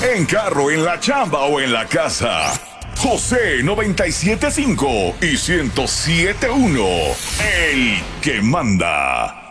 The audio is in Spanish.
En carro, en la chamba o en la casa. José 97.5 y 107.1. El que manda.